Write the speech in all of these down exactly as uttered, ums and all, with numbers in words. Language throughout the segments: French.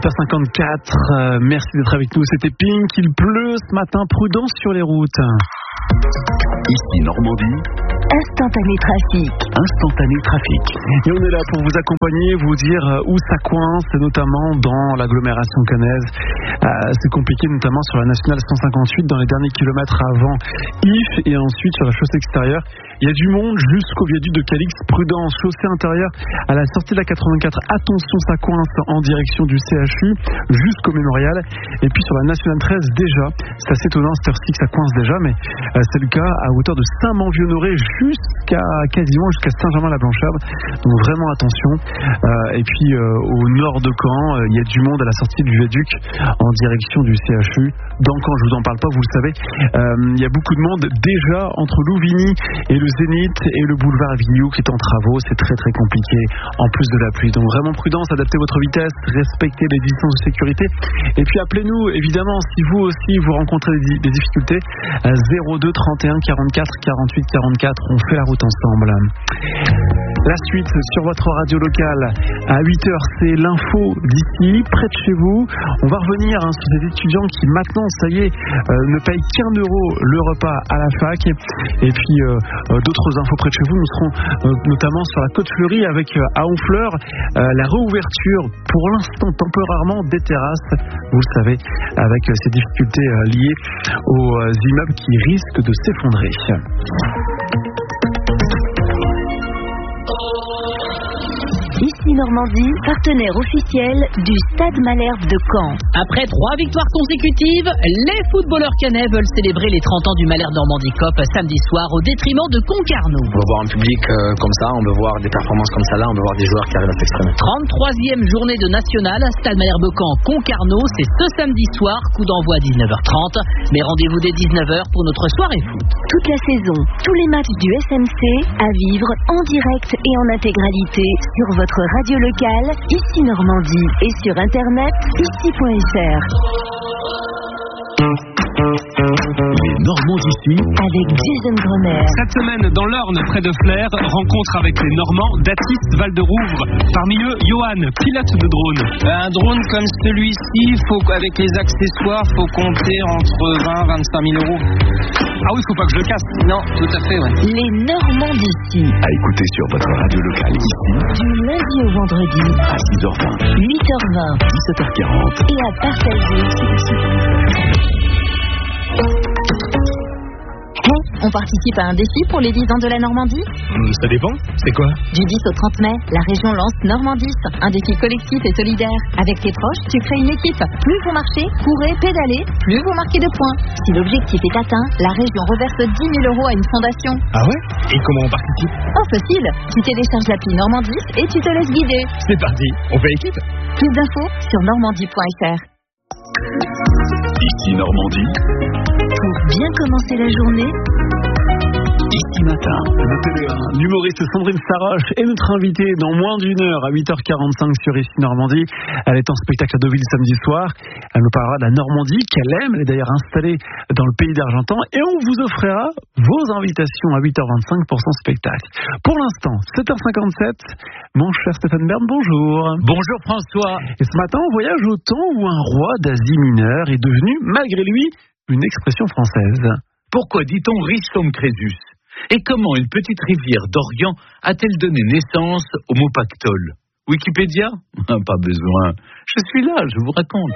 sept heures cinquante-quatre, euh, merci d'être avec nous, c'était Pink, il pleut ce matin, prudence sur les routes. Ici Normandie. Instantané trafic. Instantané trafic. Et on est là pour vous accompagner, vous dire où ça coince, notamment dans l'agglomération caennaise. Euh, c'est compliqué, notamment sur la nationale cent cinquante-huit, dans les derniers kilomètres avant I F, et ensuite sur la chaussée extérieure. Il y a du monde jusqu'au viaduc de Calix. Prudence, chaussée intérieure à la sortie de la quatre-vingt-quatre. Attention, ça coince en direction du C H U jusqu'au mémorial. Et puis sur la nationale treize, déjà, c'est assez étonnant cette heure-ci que ça coince déjà, mais euh, c'est le cas à hauteur de Saint-Manvieux-Honoré jusqu'à quasiment jusqu'à Saint-Germain-la-Blanchade. Donc vraiment attention. Euh, et puis euh, au nord de Caen, euh, il y a du monde à la sortie du viaduc en direction du C H U. Dans Caen, je vous en parle pas, vous le savez. Euh, il y a beaucoup de monde déjà entre Louvigny et le Zénith et le boulevard Vignoux qui est en travaux. C'est très très compliqué en plus de la pluie. Donc vraiment prudence, adaptez votre vitesse, respectez les distances de sécurité. Et puis appelez-nous évidemment si vous aussi vous rencontrez des, des difficultés. zéro deux trente et un quarante-quatre quarante-huit quarante-quatre. On fait la route ensemble. La suite sur votre radio locale à huit heures, c'est l'info d'ici, près de chez vous. On va revenir hein, sur ces étudiants qui maintenant, ça y est, euh, ne payent qu'un euro le repas à la fac. Et puis euh, euh, d'autres infos près de chez vous. Nous serons euh, notamment sur la Côte Fleurie avec euh, à Honfleur euh, la réouverture pour l'instant temporairement des terrasses. Vous le savez, avec euh, ces difficultés euh, liées aux euh, immeubles qui risquent de s'effondrer. Ici Normandie, partenaire officiel du Stade Malherbe de Caen. Après trois victoires consécutives, les footballeurs caennais veulent célébrer les trente ans du Malherbe Normandie Cup samedi soir au détriment de Concarneau. On veut voir un public euh, comme ça, on veut voir des performances comme ça là, on veut voir des joueurs qui arrivent à s'exprimer. trente-troisième journée de national, Stade Malherbe Caen Concarneau, c'est ce samedi soir, coup d'envoi à dix-neuf heures trente, mais rendez-vous dès dix-neuf heures pour notre soirée foot. Toute la saison, tous les matchs du S M C à vivre en direct et en intégralité sur votre radio locale, ici Normandie, et sur internet, ici point f r. Les Normands d'ici avec Jason Grenier. Cette semaine, dans l'Orne, près de Flers, rencontre avec les Normands d'Atis Val-de-Rouvre. Parmi eux, Johan, pilote de drone. Un drone comme celui-ci, faut, avec les accessoires, faut compter entre vingt et vingt-cinq mille euros. Ah oui, faut pas que je le casse. Non, tout à fait, ouais. Les Normands d'ici. à écouter sur votre radio locale ici, Du lundi au vendredi, à six heures vingt, huit heures vingt dix-sept heures quarante. et à partager. Hey, on participe à un défi pour les dix ans de la Normandie. Hum, ça dépend, c'est quoi? Du dix au trente mai, la région lance Normandis, un défi collectif et solidaire. Avec tes proches, tu crées une équipe. Plus vous marchez, courez, pédalez, plus vous marquez de points. Si l'objectif est atteint, la région reverse dix mille euros à une fondation. Ah ouais? Et comment on participe? Oh, facile, tu télécharges l'appli Normandis et tu te laisses guider. C'est parti, on fait équipe? Plus d'infos sur normandie point f r. Ici Normandie, Pour bien commencer la journée, ici matin. La télé, l'humoriste Sandrine Saroche est notre invitée dans moins d'une heure à huit heures quarante-cinq sur Ici Normandie. Elle est en spectacle à Deauville samedi soir. Elle nous parlera de la Normandie qu'elle aime. Elle est d'ailleurs installée dans le pays d'Argentan et on vous offrira vos invitations à huit heures vingt-cinq pour son spectacle. Pour l'instant, sept heures cinquante-sept, mon cher Stéphane Bern, bonjour. Bonjour François. Et ce matin, on voyage au temps où un roi d'Asie mineure est devenu, malgré lui, une expression française. Pourquoi dit-on riche comme Crésus? Et comment une petite rivière d'Orient a-t-elle donné naissance au mot pactole? Wikipédia? Pas besoin. Je suis là, je vous raconte.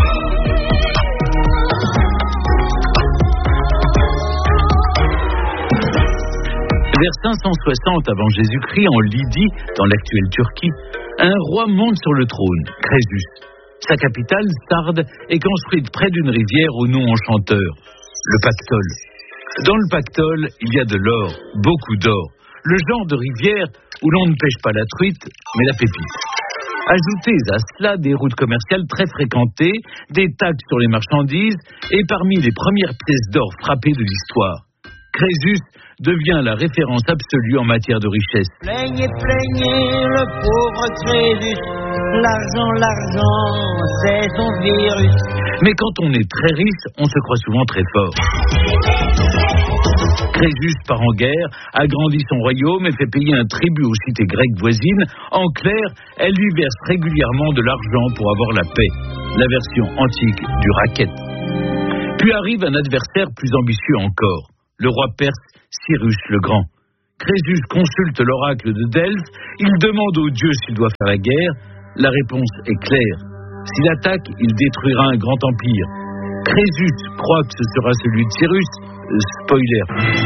Vers cinq cent soixante avant Jésus-Christ, en Lydie, dans l'actuelle Turquie, un roi monte sur le trône, Crésus. Sa capitale, Sardes, est construite près d'une rivière au nom enchanteur, le Pactole. Dans le Pactole, il y a de l'or, beaucoup d'or. Le genre de rivière où l'on ne pêche pas la truite, mais la pépite. Ajoutez à cela des routes commerciales très fréquentées, des taxes sur les marchandises et parmi les premières pièces d'or frappées de l'histoire. Crésus devient la référence absolue en matière de richesse. Plaignez, plaignez le pauvre Crésus, l'argent, l'argent, c'est son virus. Mais quand on est très riche, on se croit souvent très fort. Crésus part en guerre, agrandit son royaume et fait payer un tribut aux cités grecques voisines. En clair, elle lui verse régulièrement de l'argent pour avoir la paix. La version antique du racket. Puis arrive un adversaire plus ambitieux encore, le roi perse Cyrus le Grand. Crésus consulte l'oracle de Delphes, il demande aux dieux s'il doit faire la guerre. La réponse est claire. S'il attaque, il détruira un grand empire. Crésus croit que ce sera celui de Cyrus. Euh, spoiler.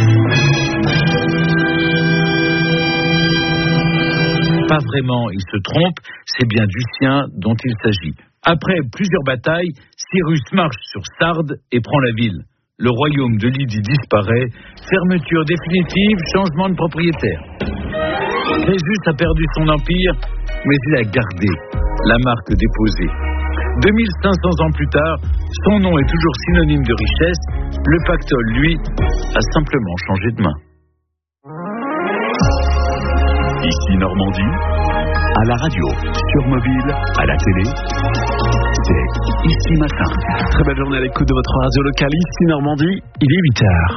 Pas vraiment, il se trompe, c'est bien du sien dont il s'agit. Après plusieurs batailles, Cyrus marche sur Sardes et prend la ville. Le royaume de Lydie disparaît, fermeture définitive, changement de propriétaire. Crésus a perdu son empire, mais il a gardé la marque déposée. deux mille cinq cents ans plus tard, son nom est toujours synonyme de richesse. Le pactole, lui, a simplement changé de main. Ici Normandie, à la radio, sur mobile, à la télé, c'est Ici Matin. Très belle journée à l'écoute de votre radio locale, ici Normandie, il est huit heures.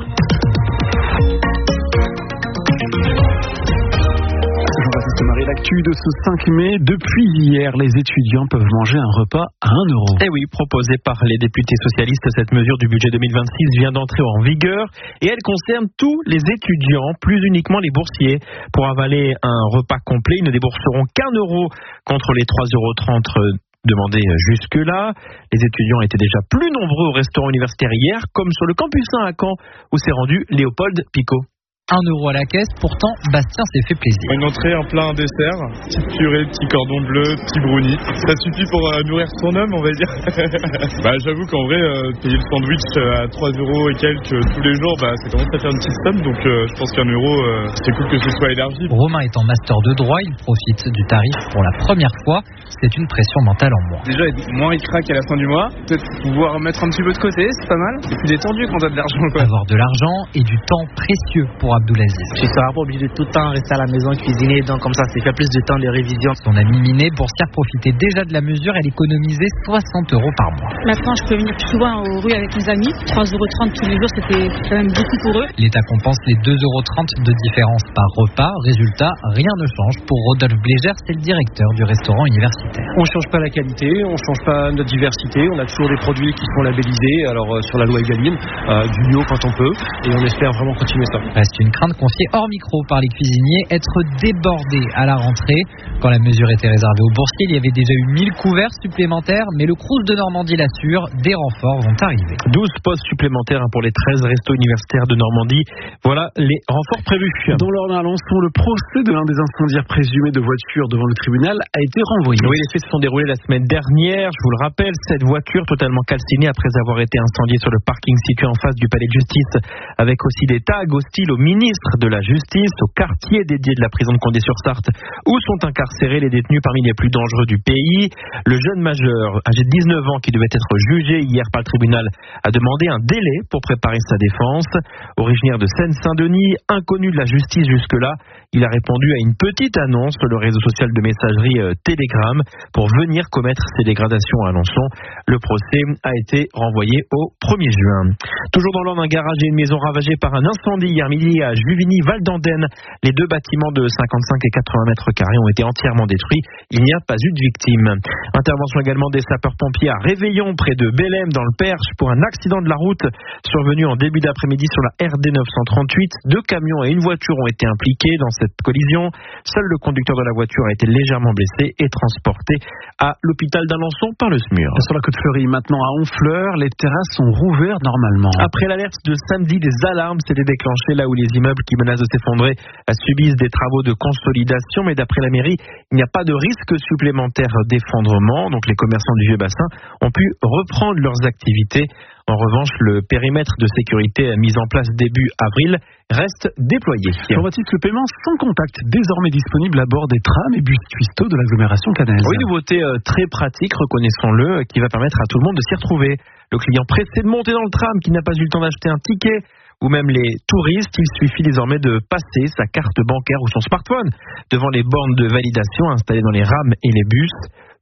Jean-Baptiste Marie, l'actu de ce cinq mai. Depuis hier, les étudiants peuvent manger un repas à un euro. Eh oui, proposée par les députés socialistes, cette mesure du budget deux mille vingt-six vient d'entrer en vigueur et elle concerne tous les étudiants, plus uniquement les boursiers. Pour avaler un repas complet, ils ne débourseront qu'un euro contre les trois euros trente demandés jusque-là. Les étudiants étaient déjà plus nombreux au restaurant universitaire hier, comme sur le campus un à Caen, où s'est rendu Léopold Picot. un euro à la caisse, pourtant Bastien s'est fait plaisir. Une entrée, un plat, un dessert, petite purée, petit cordon bleu, petit brownie. Ça suffit pour euh, nourrir son homme, on va dire. Bah j'avoue qu'en vrai, euh, payer le sandwich à trois euros et quelques euh, tous les jours, bah ça commence à faire une petite somme, donc euh, je pense qu'un euro, euh, c'est cool que ce soit élargi. Romain est en master de droit, il profite du tarif pour la première fois. C'est une pression mentale en moins. Déjà, être moins il craque à la fin du mois, peut-être pouvoir mettre un petit peu de côté, c'est pas mal. Et puis détendu quand t'as de l'argent, quoi. Avoir de l'argent et du temps précieux pour Abdoulaziz. Tu seras pas obligé de tout le temps rester à la maison cuisiner, donc comme ça, c'est fait plus de temps de révision. Son amie Minet, boursière, profitait déjà de la mesure, elle économisait soixante euros par mois. Maintenant, je peux venir plus souvent aux rues avec mes amis. trois euros trente tous les jours, c'était quand même beaucoup pour eux. L'État compense les deux euros trente de différence par repas. Résultat, rien ne change. Pour Rodolphe Blégère, c'est le directeur du restaurant universitaire. On ne change pas la qualité, on ne change pas notre diversité. On a toujours des produits qui sont labellisés, alors euh, sur la loi Egalim, euh, du bio quand on peut, et on espère vraiment continuer ça. Reste une crainte confiée hors micro par les cuisiniers, être débordés à la rentrée. Quand la mesure était réservée aux boursiers, il y avait déjà eu mille couverts supplémentaires, mais le Crous de Normandie l'assure, des renforts vont arriver. douze postes supplémentaires pour les treize restos universitaires de Normandie. Voilà les renforts prévus. Dans l'Orne à Alençon, le procès de l'un des incendiaires présumés de voitures devant le tribunal a été renvoyé. Oui, les faits se sont déroulés la semaine dernière. Je vous le rappelle, cette voiture totalement calcinée après avoir été incendiée sur le parking situé en face du palais de justice, avec aussi des tags hostiles au ministre de la Justice, au quartier dédié de la prison de Condé-sur-Sarthe, où sont incarcérés les détenus parmi les plus dangereux du pays. Le jeune majeur, âgé de dix-neuf ans, qui devait être jugé hier par le tribunal, a demandé un délai pour préparer sa défense. Originaire de Seine-Saint-Denis, inconnu de la justice jusque-là, il a répondu à une petite annonce sur le réseau social de messagerie euh, Telegram pour venir commettre ces dégradations à Alençon. Le procès a été renvoyé au premier juin. Toujours dans l'Orne, un garage et une maison ravagée par un incendie hier midi à Juvigny, Val d'Andenne. Les deux bâtiments de cinquante-cinq et quatre-vingts mètres carrés ont été entièrement détruits. Il n'y a pas eu de victimes. Intervention également des sapeurs-pompiers à Réveillon, près de Bellem, dans le Perche, pour un accident de la route survenu en début d'après-midi sur la R D neuf cent trente-huit. Deux camions et une voiture ont été impliqués dans cette collision. Seul le conducteur de la voiture a été légèrement blessé et transporté à l'hôpital d'Alençon par le SMUR. Sur la côte Fleurie, maintenant à Honfleur, les terrasses sont rouvertes normalement. Après l'alerte de samedi, des alarmes s'étaient déclenchées là où les immeubles qui menacent de s'effondrer subissent des travaux de consolidation, mais d'après la mairie, il n'y a pas de risque supplémentaire d'effondrement. Donc les commerçants du vieux bassin ont pu reprendre leurs activités. En revanche, le périmètre de sécurité mis en place début avril reste déployé. Jean-Baptiste, le paiement sans contact désormais disponible à bord des trams et bus cuistots de l'agglomération caennaise. Oui, nouveauté euh, très pratique, reconnaissons-le, qui va permettre à tout le monde de s'y retrouver. Le client pressé de monter dans le tram qui n'a pas eu le temps d'acheter un ticket, ou même les touristes, il suffit désormais de passer sa carte bancaire ou son smartphone devant les bornes de validation installées dans les rames et les bus.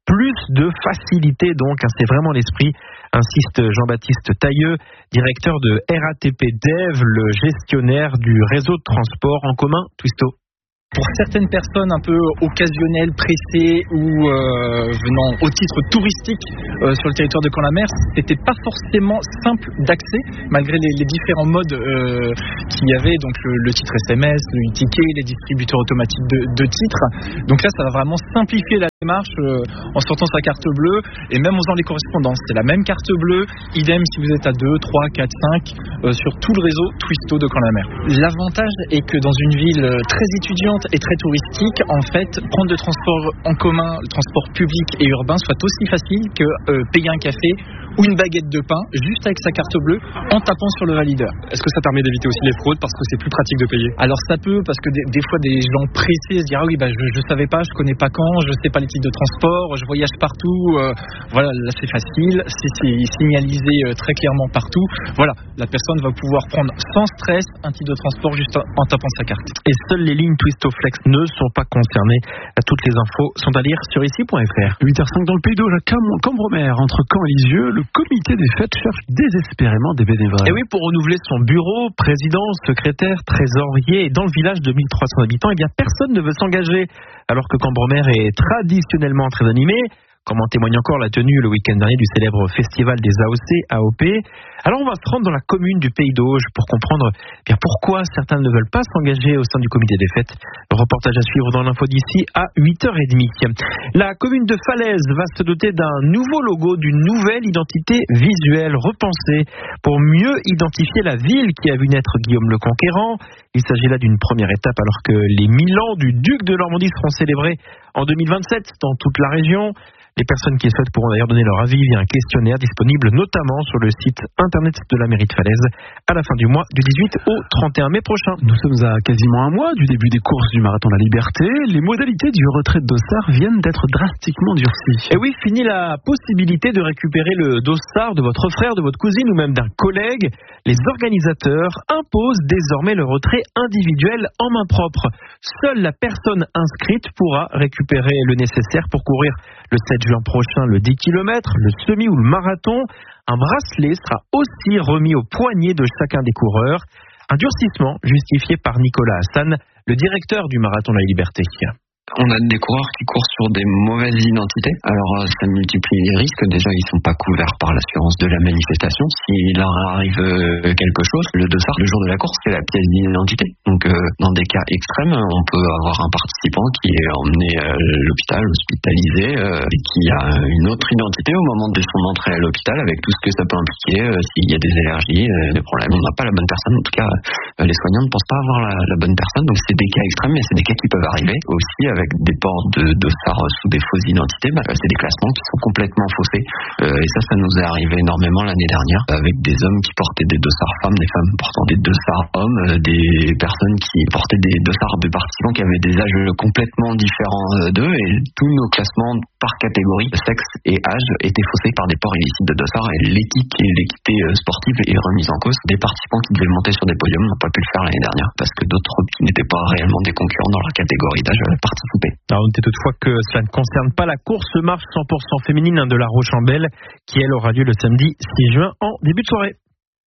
plus de facilité donc, hein, c'est vraiment l'esprit, insiste Jean-Baptiste Tailleux, directeur de R A T P Dev, le gestionnaire du réseau de transport en commun Twisto. Pour certaines personnes un peu occasionnelles, pressées ou euh, venant au titre touristique euh, sur le territoire de Caen-la-Mer, c'était pas forcément simple d'accès malgré les, les différents modes euh, qu'il y avait, donc le, le titre S M S, le e-ticket, les distributeurs automatiques de, de titres. Donc là, ça va vraiment simplifier la démarche euh, en sortant sa carte bleue et même en faisant les correspondances. C'est la même carte bleue, idem si vous êtes à deux, trois, quatre, cinq euh, sur tout le réseau Twisto de Caen-la-Mer. L'avantage est que dans une ville très étudiante et très touristique, en fait, prendre le transport en commun, le transport public et urbain soit aussi facile que euh, payer un café ou une baguette de pain juste avec sa carte bleue en tapant sur le valideur. Est-ce que ça permet d'éviter aussi les fraudes parce que c'est plus pratique de payer? Alors ça peut, parce que des, des fois des gens pressés se disent ah oui bah je, je savais pas, je connais pas Caen, je sais pas les types de transport, je voyage partout, euh, voilà là c'est facile, c'est, c'est signalisé euh, très clairement partout. Voilà, la personne va pouvoir prendre sans stress un type de transport juste en, en tapant sa carte. Et seules les lignes Twisto Flex ne sont pas concernées. Toutes les infos sont à lire sur ici point f r. huit heures cinq dans le Pays d'Auge à Cambremer, entre Caen et Lisieux, le comité des fêtes cherche désespérément des bénévoles. Et oui, pour renouveler son bureau, président, secrétaire, trésorier, et dans le village de mille trois cents habitants, eh bien personne ne veut s'engager, alors que Cambremer est traditionnellement très animé, comme en témoigne encore la tenue le week-end dernier du célèbre festival des A O C, A O P. Alors on va se rendre dans la commune du Pays d'Auge pour comprendre bien pourquoi certains ne veulent pas s'engager au sein du comité des fêtes. Le reportage à suivre dans l'info d'ici à huit heures trente. La commune de Falaise va se doter d'un nouveau logo, d'une nouvelle identité visuelle repensée pour mieux identifier la ville qui a vu naître Guillaume le Conquérant. Il s'agit là d'une première étape alors que les mille ans du duc de Normandie seront célébrés en deux mille vingt-sept dans toute la région. Les personnes qui souhaitent pourront d'ailleurs donner leur avis via un questionnaire disponible notamment sur le site internet de la mairie de Falaise à la fin du mois du dix-huit au trente et un mai prochain. Nous sommes à quasiment un mois du début des courses du Marathon de la Liberté. Les modalités du retrait de dossard viennent d'être drastiquement durcies. Et oui, fini la possibilité de récupérer le dossard de votre frère, de votre cousine ou même d'un collègue. Les organisateurs imposent désormais le retrait individuel en main propre. Seule la personne inscrite pourra récupérer le nécessaire pour courir le sept juin prochain le dix kilomètres, le semi ou le marathon. Un bracelet sera aussi remis au poignet de chacun des coureurs. Un durcissement justifié par Nicolas Hassan, le directeur du Marathon de la Liberté. On a des coureurs qui courent sur des mauvaises identités. Alors ça multiplie les risques. Déjà, ils sont pas couverts par l'assurance de la manifestation. S'il leur arrive quelque chose, le dossard, le jour de la course, c'est la pièce d'identité. Donc euh, dans des cas extrêmes, on peut avoir un participant qui est emmené à l'hôpital, hospitalisé, euh, et qui a une autre identité au moment de son entrée à l'hôpital, avec tout ce que ça peut impliquer, euh, s'il y a des allergies, euh, des problèmes. On n'a pas la bonne personne. En tout cas, euh, les soignants ne pensent pas avoir la, la bonne personne. Donc c'est des cas extrêmes, mais c'est des cas qui peuvent arriver aussi avec des ports de dossards sous des fausses identités. Bah, c'est des classements qui sont complètement faussés. Euh, et ça, ça nous est arrivé énormément l'année dernière, avec des hommes qui portaient des dossards femmes, des femmes portant des dossards hommes, euh, des personnes qui portaient des dossards de participants qui avaient des âges complètement différents d'eux, et tous nos classements par catégorie, sexe et âge, étaient faussés par des ports illicites de dossards, et l'éthique et l'équité sportive est remise en cause. Des participants qui devaient monter sur des podiums n'ont pas pu le faire l'année dernière, parce que d'autres qui n'étaient pas réellement des concurrents dans leur catégorie d'âge participaient. Alors, notez toutefois que cela ne concerne pas la course marche cent pour cent féminine de La Roche-en-Belle, qui elle aura lieu le samedi six juin en début de soirée.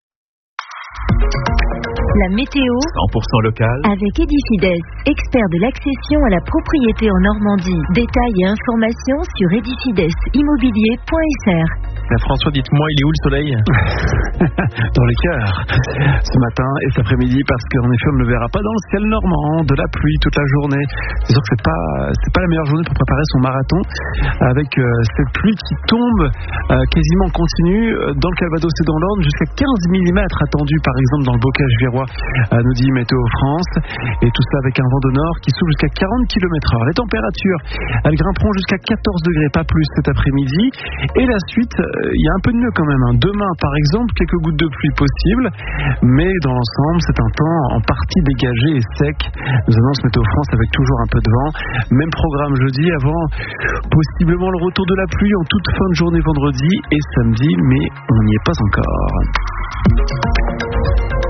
La météo cent pour cent local avec Edifides, expert de l'accession à la propriété en Normandie. Détails et informations sur edifides immobilier point f r. La François, dites-moi, il est où le soleil? Dans les cœurs. Ce matin et cet après-midi, parce qu'en effet, on ne le verra pas dans le ciel normand, de la pluie toute la journée. C'est sûr que c'est pas, c'est pas la meilleure journée pour préparer son marathon, avec euh, cette pluie qui tombe euh, quasiment continue dans le Calvados et dans l'Orne, jusqu'à quinze millimètres attendus, par exemple, dans le Bocage virois, euh, nous dit Météo France. Et tout ça avec un vent de nord qui souffle jusqu'à quarante kilomètres heure. Les températures, elles grimperont jusqu'à quatorze degrés, pas plus cet après-midi. Et la suite, il y a un peu de nœud quand même. Hein. Demain, par exemple, quelques gouttes de pluie possibles, mais dans l'ensemble, c'est un temps en partie dégagé et sec. Nous annonce Météo France avec toujours un peu de vent. Même programme jeudi, avant possiblement le retour de la pluie en toute fin de journée vendredi et samedi, mais on n'y est pas encore.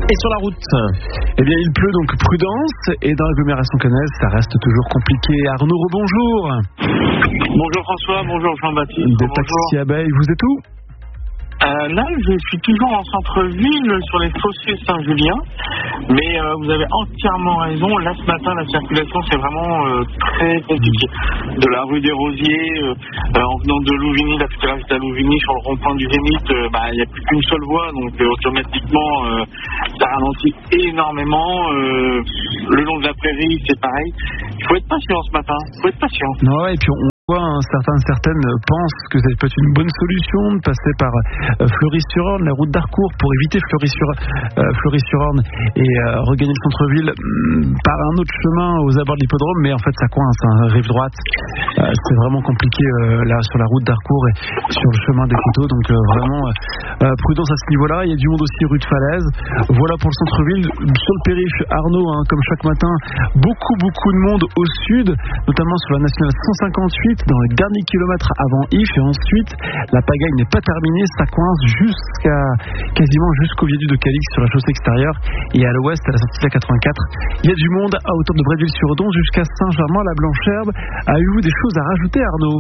Et sur la route? Eh bien, il pleut, donc prudence. Et dans l'agglomération cannaise, ça reste toujours compliqué. Arnaud, rebonjour. Bonjour François, bonjour Jean-Baptiste. Des taxis abeilles, vous êtes où? Euh, là, je suis toujours en centre-ville, sur les fossés Saint-Julien, mais euh, vous avez entièrement raison. Là, ce matin, la circulation, c'est vraiment euh, très compliqué. De la rue des Rosiers, euh, euh, en venant de Louvigny, la future à Louvigny, sur le rond-point du Zénith, il euh, bah, n'y a plus qu'une seule voie, donc euh, automatiquement, euh, ça ralentit énormément. Euh, le long de la prairie, c'est pareil. Il faut être patient ce matin, il faut être patient. Ouais, et puis on... Hein, certains, certaines pensent que ça peut être une bonne solution de passer par euh, Fleury-sur-Orne, la route d'Harcourt, pour éviter Fleury-sur, euh, Fleury-sur-Orne et euh, regagner le centre-ville mm, par un autre chemin aux abords de l'hippodrome, mais en fait ça coince, hein, rive droite. Euh, c'est vraiment compliqué euh, là sur la route d'Harcourt et sur le chemin des Coteaux, donc euh, vraiment euh, prudence à ce niveau-là. Il y a du monde aussi rue de Falaise. Voilà pour le centre-ville. Sur le périph', Arnaud, hein, comme chaque matin, beaucoup beaucoup de monde au sud, notamment sur la nationale cent cinquante-huit, dans les derniers kilomètres avant If, et ensuite la pagaille n'est pas terminée, ça coince jusqu'à quasiment jusqu'au viaduc de Calix sur la chaussée extérieure, et à l'ouest à la sortie de la quatre-vingt-quatre il y a du monde à hauteur de Bréville-sur-Odon jusqu'à Saint-Germain-la-Blancherbe. Avez-vous des choses à rajouter, Arnaud?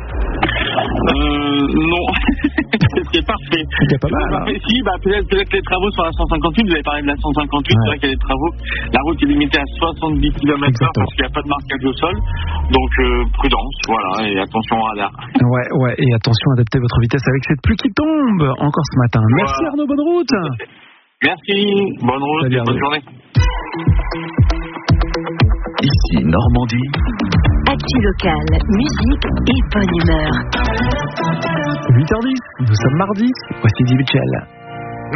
Euh, non, c'est parfait. C'est pas mal. Hein. Si, bah, peut-être, peut-être les travaux sur la cent cinquante-huit, vous avez parlé de la cent cinquante-huit, ouais. C'est vrai qu'il y a des travaux. La route est limitée à soixante-dix kilomètres heure parce qu'il n'y a pas de marquage au sol. Donc, euh, prudence, voilà, et attention au radar. Ouais, ouais, et attention, adaptez votre vitesse avec cette pluie qui tombe encore ce matin. Voilà. Merci Arnaud, bonne route. Merci, bonne route, Salut, et bonne journée. Ici Normandie. Actu locale, musique et bonne humeur. huit heures dix, nous sommes mardi, voici Di Mitchell.